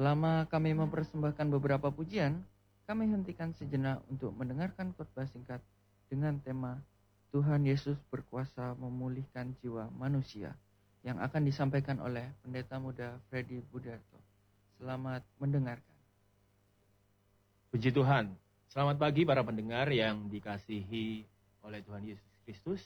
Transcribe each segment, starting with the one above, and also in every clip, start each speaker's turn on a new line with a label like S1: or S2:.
S1: Selama kami mempersembahkan beberapa pujian, kami hentikan sejenak untuk mendengarkan khotbah singkat dengan tema Tuhan Yesus berkuasa memulihkan jiwa manusia yang akan disampaikan oleh Pendeta Muda Freddy Budarto. Selamat mendengarkan.
S2: Puji Tuhan. Selamat pagi para pendengar yang dikasihi oleh Tuhan Yesus Kristus.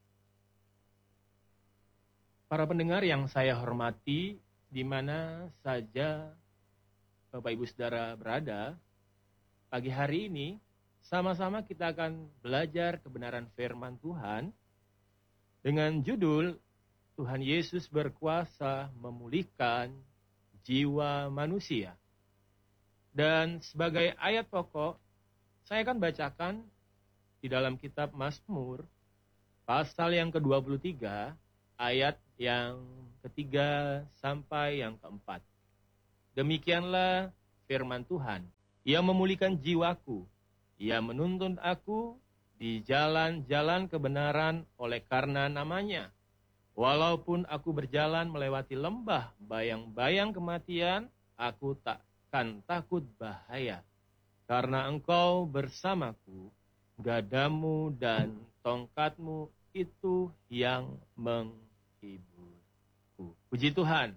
S2: Para pendengar yang saya hormati, di mana saja Bapak Ibu Saudara berada, pagi hari ini sama-sama kita akan belajar kebenaran firman Tuhan dengan judul Tuhan Yesus berkuasa memulihkan jiwa manusia. Dan sebagai ayat pokok, saya akan bacakan di dalam kitab Mazmur pasal yang ke-23, ayat yang ketiga sampai yang keempat. Demikianlah firman Tuhan. Ia memulihkan jiwaku. Ia menuntun aku di jalan-jalan kebenaran oleh karena namanya. Walaupun aku berjalan melewati lembah bayang-bayang kematian, aku takkan takut bahaya. Karena engkau bersamaku, gadamu dan tongkatmu itu yang menghiburku. Puji Tuhan.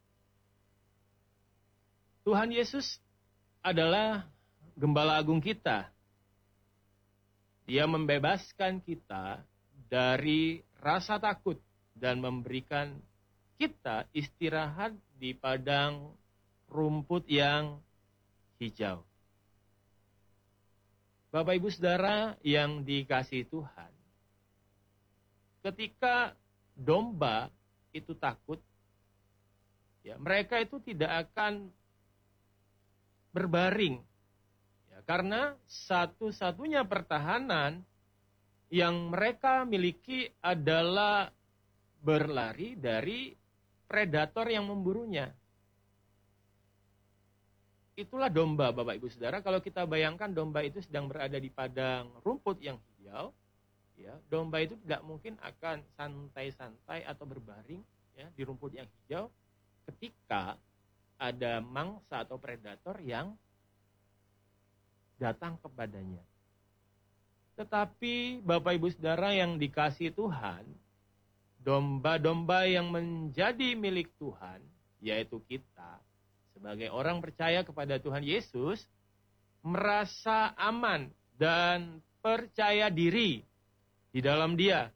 S2: Tuhan Yesus adalah Gembala Agung kita. Dia membebaskan kita dari rasa takut dan memberikan kita istirahat di padang rumput yang hijau. Bapak Ibu Saudara yang dikasihi Tuhan, ketika domba itu takut, ya, mereka itu tidak akan berbaring, ya, karena satu-satunya pertahanan yang mereka miliki adalah berlari dari predator yang memburunya. Itulah domba, Bapak Ibu Saudara. Kalau kita bayangkan domba itu sedang berada di padang rumput yang hijau, ya, domba itu tidak mungkin akan santai-santai atau berbaring, ya, di rumput yang hijau ketika ada mangsa atau predator yang datang kepadanya. Tetapi Bapak Ibu Saudara yang dikasihi Tuhan, domba-domba yang menjadi milik Tuhan, yaitu kita, sebagai orang percaya kepada Tuhan Yesus, merasa aman dan percaya diri di dalam Dia.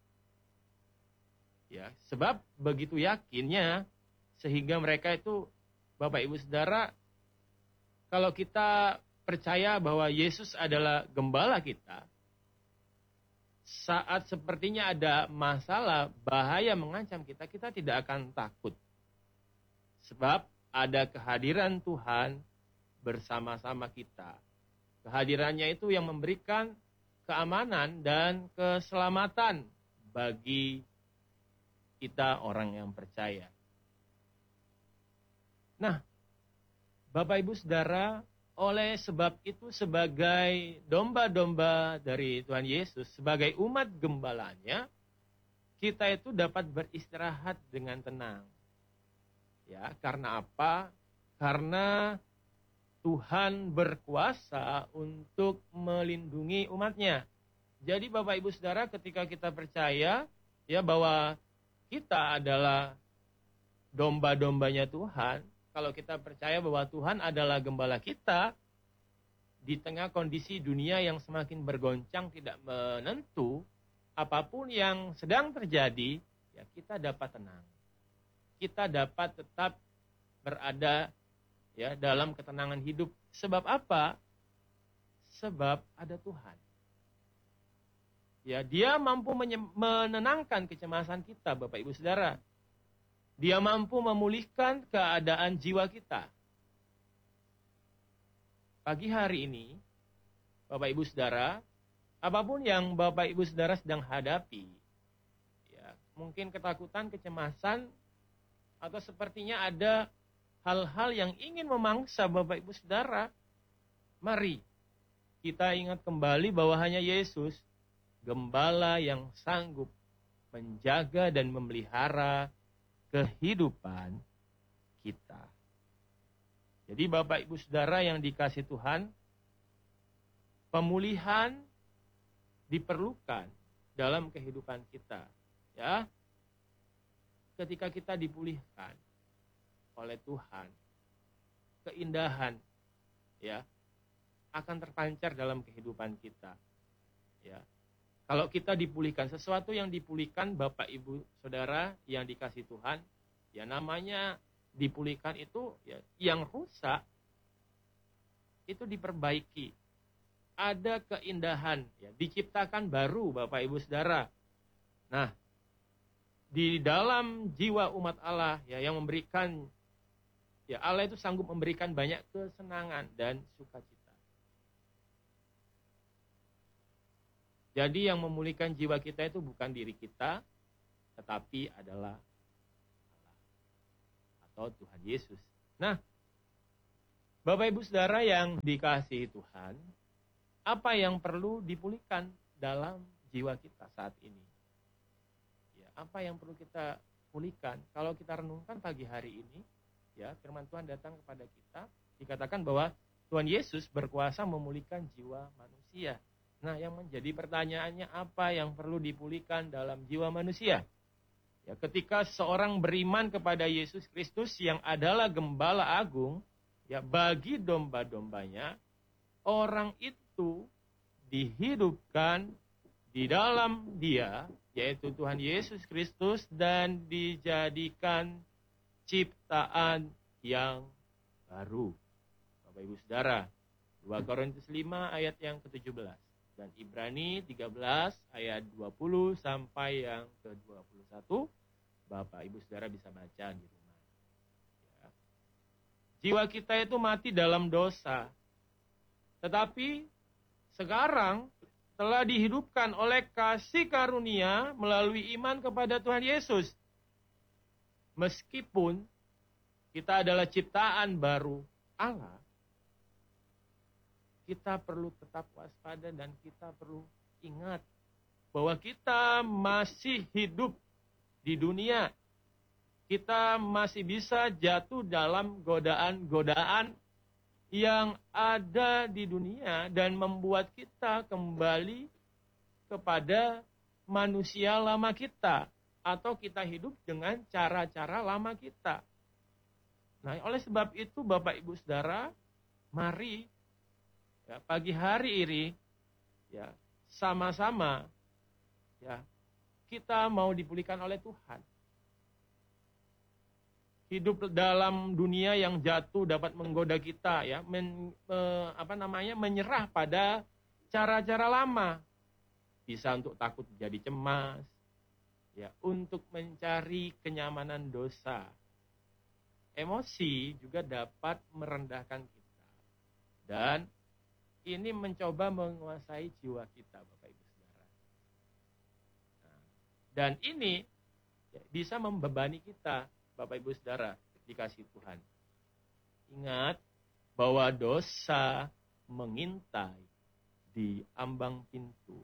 S2: Ya, sebab begitu yakinnya sehingga mereka itu, Bapak Ibu Saudara, kalau kita percaya bahwa Yesus adalah gembala kita, saat sepertinya ada masalah, bahaya mengancam kita, kita tidak akan takut. Sebab ada kehadiran Tuhan bersama-sama kita. Kehadirannya itu yang memberikan keamanan dan keselamatan bagi kita orang yang percaya. Nah, Bapak Ibu Saudara, oleh sebab itu sebagai domba-domba dari Tuhan Yesus, sebagai umat gembalanya, kita itu dapat beristirahat dengan tenang. Ya, karena apa? Karena Tuhan berkuasa untuk melindungi umatnya. Jadi Bapak Ibu Saudara, ketika kita percaya ya bahwa kita adalah domba-dombanya Tuhan, kalau kita percaya bahwa Tuhan adalah gembala kita, di tengah kondisi dunia yang semakin bergoncang tidak menentu, apapun yang sedang terjadi, ya kita dapat tenang. Kita dapat tetap berada ya dalam ketenangan hidup. Sebab apa? Sebab ada Tuhan. Ya, Dia mampu menenangkan kecemasan kita, Bapak Ibu Saudara. Dia mampu memulihkan keadaan jiwa kita. Pagi hari ini, Bapak Ibu Saudara, apapun yang Bapak Ibu Saudara sedang hadapi, ya, mungkin ketakutan, kecemasan, atau sepertinya ada hal-hal yang ingin memangsa Bapak Ibu Saudara, mari kita ingat kembali bahwa hanya Yesus, gembala yang sanggup menjaga dan memelihara kehidupan kita. Jadi Bapak Ibu Saudara yang dikasih Tuhan, pemulihan diperlukan dalam kehidupan kita, ya. Ketika kita dipulihkan oleh Tuhan, keindahan, ya, akan terpancar dalam kehidupan kita, ya. Kalau kita dipulihkan, sesuatu yang dipulihkan Bapak Ibu Saudara yang dikasih Tuhan, ya namanya dipulihkan itu, ya, yang rusak itu diperbaiki. Ada keindahan, ya, diciptakan baru Bapak Ibu Saudara. Nah, di dalam jiwa umat Allah, ya, yang memberikan, ya, Allah itu sanggup memberikan banyak kesenangan dan sukacita. Jadi yang memulihkan jiwa kita itu bukan diri kita, tetapi adalah Allah atau Tuhan Yesus. Nah, Bapak Ibu Saudara yang dikasihi Tuhan, apa yang perlu dipulihkan dalam jiwa kita saat ini? Ya, apa yang perlu kita pulihkan? Kalau kita renungkan pagi hari ini, ya, firman Tuhan datang kepada kita, dikatakan bahwa Tuhan Yesus berkuasa memulihkan jiwa manusia. Nah, yang menjadi pertanyaannya, apa yang perlu dipulihkan dalam jiwa manusia? Ya, ketika seorang beriman kepada Yesus Kristus yang adalah Gembala Agung, ya, bagi domba-dombanya, orang itu dihidupkan di dalam Dia, yaitu Tuhan Yesus Kristus, dan dijadikan ciptaan yang baru. Bapak Ibu Saudara, 2 Korintus 5 ayat yang ke-17. Dan Ibrani 13 ayat 20 sampai yang ke-21. Bapak Ibu Saudara bisa baca di rumah. Ya. Jiwa kita itu mati dalam dosa. Tetapi sekarang telah dihidupkan oleh kasih karunia melalui iman kepada Tuhan Yesus. Meskipun kita adalah ciptaan baru Allah, kita perlu tetap waspada dan kita perlu ingat bahwa kita masih hidup di dunia. Kita masih bisa jatuh dalam godaan-godaan yang ada di dunia dan membuat kita kembali kepada manusia lama kita, atau kita hidup dengan cara-cara lama kita. Nah, oleh sebab itu Bapak Ibu Saudara, mari, ya, pagi hari ini, ya, sama-sama, ya, kita mau dipulihkan oleh Tuhan. Hidup dalam dunia yang jatuh dapat menggoda kita, ya, menyerah pada cara-cara lama. Bisa untuk takut jadi cemas, ya, untuk mencari kenyamanan dosa. Emosi juga dapat merendahkan kita. Dan ini mencoba menguasai jiwa kita, Bapak Ibu Saudara. Nah, dan ini, ya, bisa membebani kita, Bapak Ibu Saudara, dikasih Tuhan. Ingat bahwa dosa mengintai di ambang pintu.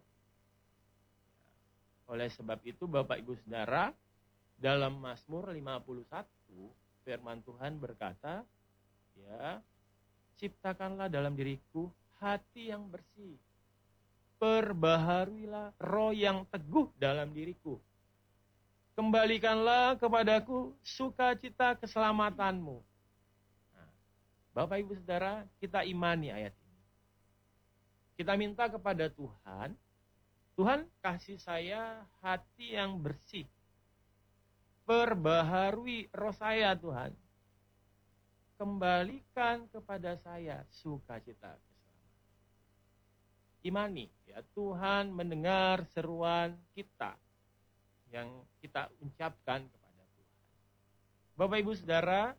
S2: Oleh sebab itu Bapak Ibu Saudara, dalam Mazmur 51, firman Tuhan berkata, ya, ciptakanlah dalam diriku hati yang bersih. Perbaharuilah roh yang teguh dalam diriku. Kembalikanlah kepadaku sukacita keselamatanmu. Nah, Bapak Ibu Saudara, kita imani ayat ini. Kita minta kepada Tuhan, Tuhan kasih saya hati yang bersih. Perbaharui roh saya Tuhan. Kembalikan kepada saya sukacita keselamatan. Imani, ya, Tuhan mendengar seruan kita yang kita ucapkan kepada Tuhan. Bapak Ibu Saudara,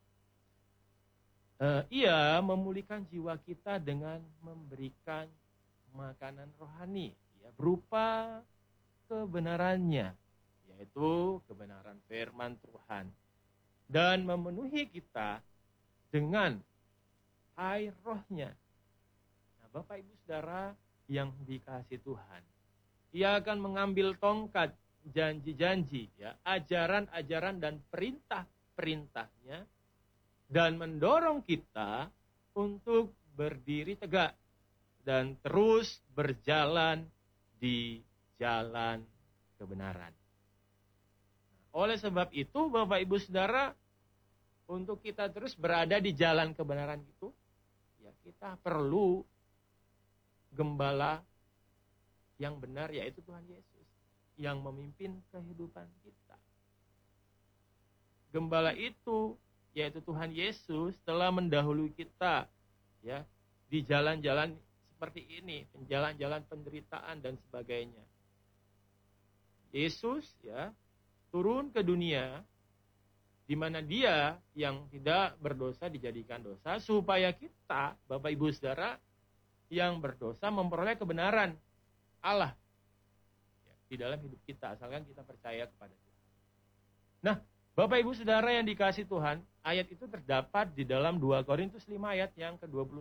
S2: Ia memulihkan jiwa kita dengan memberikan makanan rohani, ya, berupa kebenarannya, yaitu kebenaran firman Tuhan, dan memenuhi kita dengan air rohnya. Nah, Bapak Ibu Saudara yang dikasihi Tuhan, Ia akan mengambil tongkat janji-janji, ya, ajaran-ajaran dan perintah-perintahnya, dan mendorong kita untuk berdiri tegak dan terus berjalan di jalan kebenaran. Oleh sebab itu, Bapak Ibu Saudara, untuk kita terus berada di jalan kebenaran itu, ya kita perlu gembala yang benar, yaitu Tuhan Yesus, yang memimpin kehidupan kita. Gembala itu, yaitu Tuhan Yesus, telah mendahului kita, ya, di jalan-jalan seperti ini, jalan-jalan penderitaan dan sebagainya. Yesus, ya, turun ke dunia di mana Dia yang tidak berdosa dijadikan dosa, supaya kita, Bapak Ibu Saudara, yang berdosa memperoleh kebenaran Allah, ya, di dalam hidup kita, asalkan kita percaya kepada Tuhan. Nah, Bapak Ibu Saudara yang dikasih Tuhan, ayat itu terdapat di dalam 2 Korintus 5 ayat yang ke-21.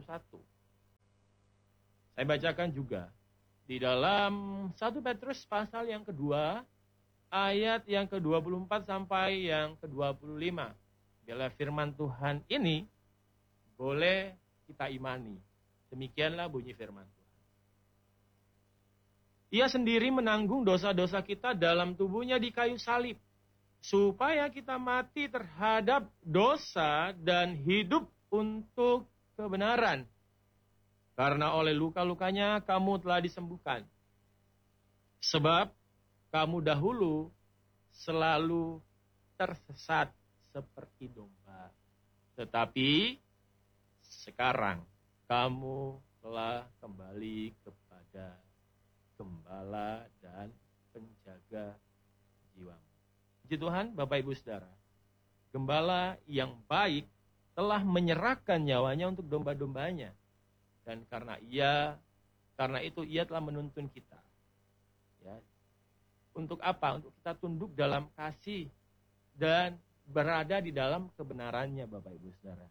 S2: Saya bacakan juga di dalam 1 Petrus pasal yang kedua, ayat yang ke-24 sampai yang ke-25. Bila firman Tuhan ini boleh kita imani. Demikianlah bunyi firman Tuhan. Ia sendiri menanggung dosa-dosa kita dalam tubuhnya di kayu salib, supaya kita mati terhadap dosa dan hidup untuk kebenaran. Karena oleh luka-lukanya kamu telah disembuhkan. Sebab kamu dahulu selalu tersesat seperti domba. Tetapi sekarang kamu telah kembali kepada gembala dan penjaga jiwamu. Puji Tuhan, Bapak Ibu Saudara. Gembala yang baik telah menyerahkan nyawanya untuk domba-dombanya. Dan karena itu ia telah menuntun kita. Ya. Untuk apa? Untuk kita tunduk dalam kasih dan berada di dalam kebenarannya, Bapak Ibu Saudara.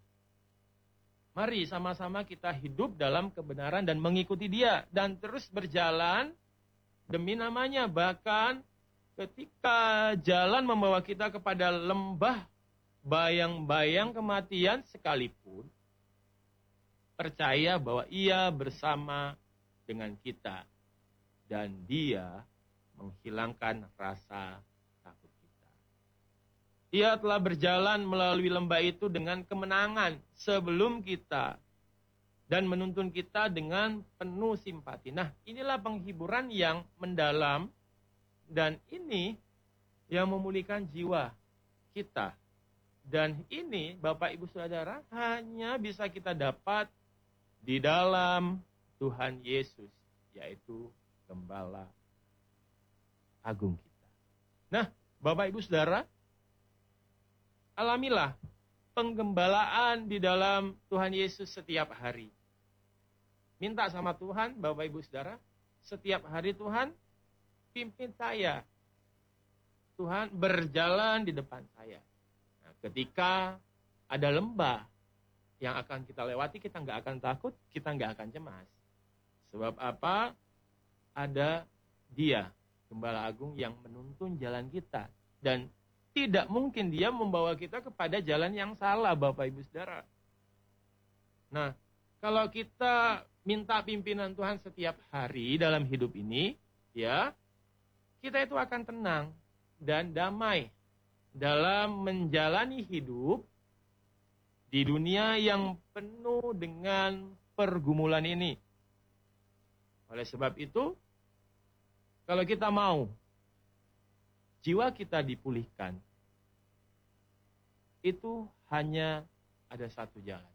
S2: Mari sama-sama kita hidup dalam kebenaran dan mengikuti Dia dan terus berjalan demi namanya. Bahkan ketika jalan membawa kita kepada lembah bayang-bayang kematian sekalipun, percaya bahwa Ia bersama dengan kita dan Dia menghilangkan rasa takut kita. Ia telah berjalan melalui lembah itu dengan kemenangan sebelum kita dan menuntun kita dengan penuh simpati. Nah, inilah penghiburan yang mendalam dan ini yang memulihkan jiwa kita. Dan ini, Bapak Ibu Saudara, hanya bisa kita dapat di dalam Tuhan Yesus, yaitu Gembala Agung kita. Nah, Bapak Ibu Saudara, alamilah penggembalaan di dalam Tuhan Yesus setiap hari. Minta sama Tuhan, Bapak Ibu Saudara, setiap hari Tuhan, pimpin saya. Tuhan berjalan di depan saya. Nah, ketika ada lembah yang akan kita lewati, kita nggak akan takut, kita nggak akan cemas. Sebab apa? Ada Dia, Gembala Agung yang menuntun jalan kita. Dan tidak mungkin Dia membawa kita kepada jalan yang salah, Bapak Ibu Saudara. Nah, kalau kita minta pimpinan Tuhan setiap hari dalam hidup ini, ya, kita itu akan tenang dan damai dalam menjalani hidup di dunia yang penuh dengan pergumulan ini. Oleh sebab itu, kalau kita mau jiwa kita dipulihkan, itu hanya ada satu jalan.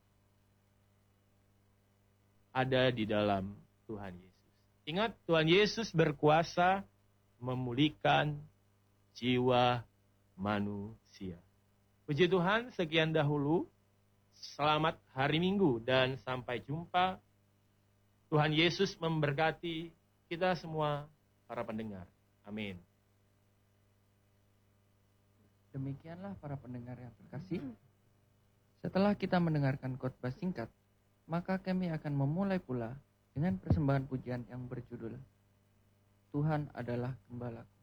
S2: Ada di dalam Tuhan Yesus. Ingat, Tuhan Yesus berkuasa memulihkan jiwa manusia. Puji Tuhan, sekian dahulu. Selamat hari Minggu dan sampai jumpa. Tuhan Yesus memberkati kita semua, para pendengar. Amin.
S1: Demikianlah para pendengar yang terkasih. Setelah kita mendengarkan khotbah singkat, maka kami akan memulai pula dengan persembahan pujian yang berjudul Tuhan adalah Gembalaku.